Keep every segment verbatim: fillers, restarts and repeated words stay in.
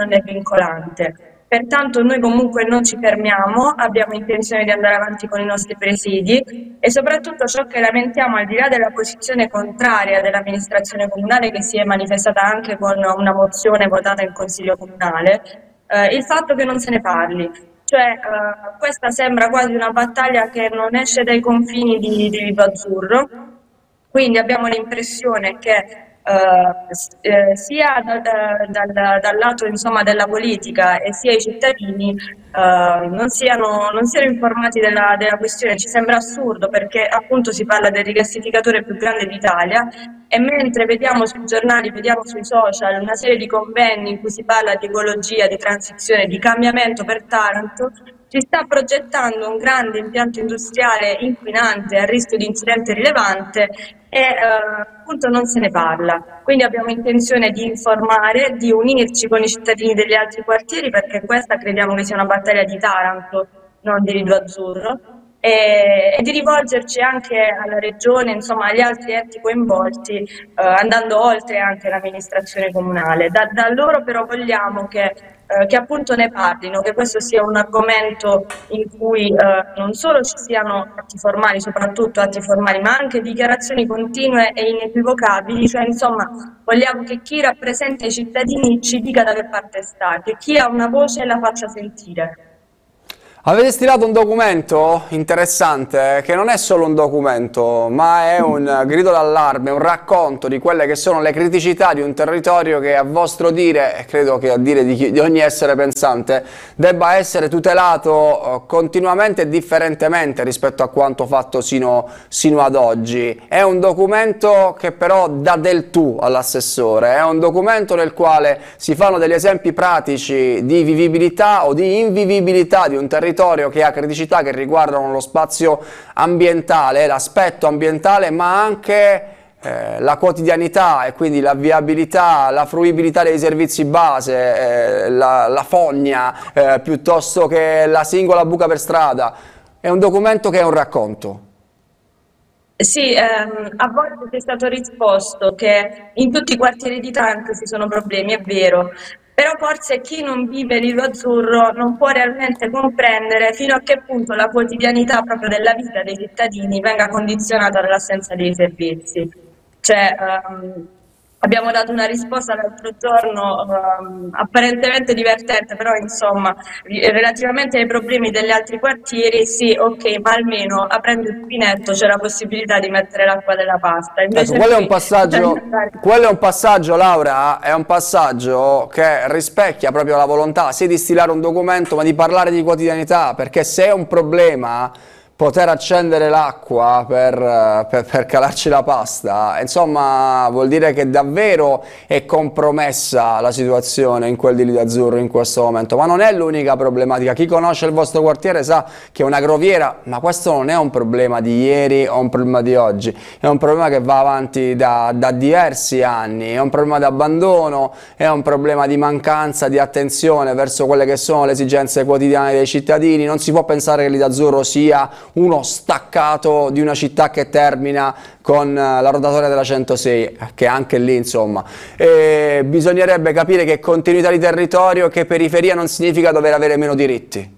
non è vincolante. Pertanto noi comunque non ci fermiamo, abbiamo intenzione di andare avanti con i nostri presidi e soprattutto ciò che lamentiamo, al di là della posizione contraria dell'amministrazione comunale che si è manifestata anche con una mozione votata in Consiglio Comunale, eh, il fatto che non se ne parli. Cioè, eh, questa sembra quasi una battaglia che non esce dai confini di, di Lido Azzurro, quindi abbiamo l'impressione che eh, eh, sia dal, dal, dal lato insomma, della politica e sia i cittadini eh, non, siano, non siano informati della, della questione. Ci sembra assurdo perché appunto si parla del rigassificatore più grande d'Italia e mentre vediamo sui giornali, vediamo sui social una serie di convegni in cui si parla di ecologia, di transizione, di cambiamento per Taranto, si sta progettando un grande impianto industriale inquinante a rischio di incidente rilevante e eh, appunto non se ne parla. Quindi abbiamo intenzione di informare, di unirci con i cittadini degli altri quartieri perché questa crediamo che sia una battaglia di Taranto, non di Lido Azzurro, e, e di rivolgerci anche alla regione, insomma agli altri enti coinvolti, eh, andando oltre anche l'amministrazione comunale. Da, da loro però vogliamo che Eh, che appunto ne parlino, che questo sia un argomento in cui eh, non solo ci siano atti formali, soprattutto atti formali, ma anche dichiarazioni continue e inequivocabili, cioè insomma vogliamo che chi rappresenta i cittadini ci dica da che parte sta, che chi ha una voce la faccia sentire. Avete stilato un documento interessante che non è solo un documento, ma è un grido d'allarme, un racconto di quelle che sono le criticità di un territorio che a vostro dire, e credo che a dire di, chi, di ogni essere pensante, debba essere tutelato continuamente e differentemente rispetto a quanto fatto sino, sino ad oggi. È un documento che però dà del tu all'assessore, è un documento nel quale si fanno degli esempi pratici di vivibilità o di invivibilità di un territorio che ha criticità che riguardano lo spazio ambientale, l'aspetto ambientale, ma anche eh, la quotidianità e quindi la viabilità, la fruibilità dei servizi base, eh, la, la fogna, eh, piuttosto che la singola buca per strada. È un documento che è un racconto. Sì, ehm, a volte ci è stato risposto che in tutti i quartieri di Taranto ci sono problemi, è vero, però forse chi non vive Lido Azzurro non può realmente comprendere fino a che punto la quotidianità proprio della vita dei cittadini venga condizionata dall'assenza dei servizi. Cioè, ehm, abbiamo dato una risposta l'altro giorno ehm, apparentemente divertente, però insomma, relativamente ai problemi degli altri quartieri, sì, ok, ma almeno aprendo il rubinetto c'è la possibilità di mettere l'acqua della pasta. Ecco, Invece quello è un qui bisogna passaggio, andare. quello è un passaggio, Laura, è un passaggio che rispecchia proprio la volontà sì di stilare un documento, ma di parlare di quotidianità, perché se è un problema poter accendere l'acqua per, per, per calarci la pasta, insomma vuol dire che davvero è compromessa la situazione in quel di Lido Azzurro in questo momento, ma non è l'unica problematica. Chi conosce il vostro quartiere sa che è una groviera, ma questo non è un problema di ieri o un problema di oggi, è un problema che va avanti da, da diversi anni, è un problema di abbandono, è un problema di mancanza di attenzione verso quelle che sono le esigenze quotidiane dei cittadini. Non si può pensare che Lido Azzurro sia uno staccato di una città che termina con la rotatoria della centosei, che anche lì insomma e bisognerebbe capire che continuità di territorio, che periferia non significa dover avere meno diritti.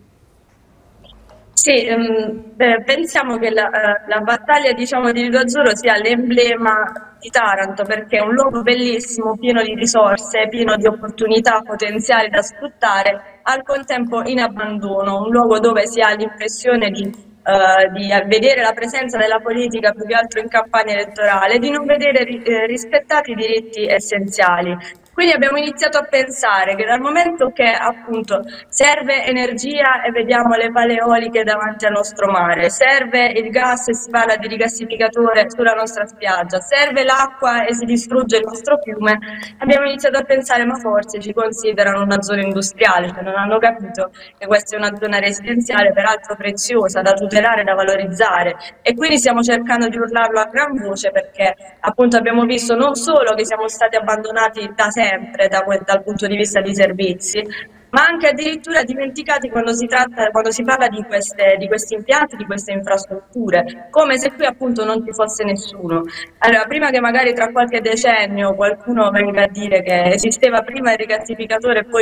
Sì, ehm, eh, pensiamo che la, eh, la battaglia diciamo, di Lido Azzurro sia l'emblema di Taranto perché è un luogo bellissimo, pieno di risorse, pieno di opportunità potenziali da sfruttare, al contempo in abbandono, un luogo dove si ha l'impressione di Uh, di vedere la presenza della politica più che altro in campagna elettorale, di non vedere ri eh, rispettati i diritti essenziali. Quindi abbiamo iniziato a pensare che dal momento che appunto serve energia e vediamo le pale eoliche davanti al nostro mare, serve il gas e si parla di rigassificatore sulla nostra spiaggia, serve l'acqua e si distrugge il nostro fiume, abbiamo iniziato a pensare ma forse ci considerano una zona industriale, cioè non hanno capito che questa è una zona residenziale peraltro preziosa da tutelare, da valorizzare e quindi stiamo cercando di urlarlo a gran voce perché appunto abbiamo visto non solo che siamo stati abbandonati da sempre da quel, dal punto di vista dei servizi, ma anche addirittura dimenticati quando si tratta, quando si parla di, queste, di questi impianti, di queste infrastrutture, come se qui appunto non ci fosse nessuno. Allora, prima che magari tra qualche decennio qualcuno venga a dire che esisteva prima il rigassificatore e poi